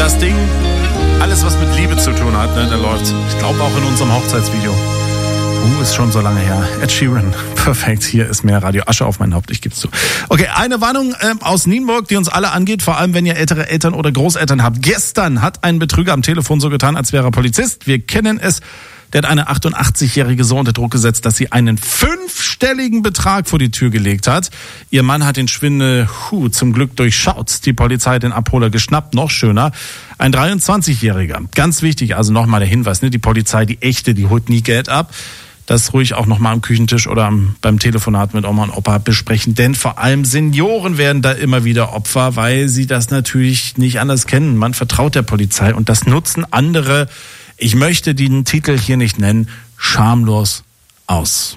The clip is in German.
Das Ding, alles was mit Liebe zu tun hat, ne, da läuft. Ich glaube auch in unserem Hochzeitsvideo. Ist schon so lange her. Ed Sheeran, perfekt. Hier ist mehr Radio. Asche auf mein Haupt, ich geb's zu. Okay, eine Warnung aus Nienburg, die uns alle angeht, vor allem wenn ihr ältere Eltern oder Großeltern habt. Gestern hat ein Betrüger am Telefon so getan, als wäre er Polizist. Wir kennen es. Der hat eine 88-Jährige so unter Druck gesetzt, dass sie einen 5-stelligen Betrag vor die Tür gelegt hat. Ihr Mann hat den Schwindel zum Glück durchschaut. Die Polizei hat den Abholer geschnappt, noch schöner. Ein 23-Jähriger. Ganz wichtig, also nochmal der Hinweis, ne? Die Polizei, die echte, die holt nie Geld ab. Das ruhig auch nochmal am Küchentisch oder beim Telefonat mit Oma und Opa besprechen. Denn vor allem Senioren werden da immer wieder Opfer, weil sie das natürlich nicht anders kennen. Man vertraut der Polizei und das nutzen andere, ich möchte den Titel hier nicht nennen, schamlos aus.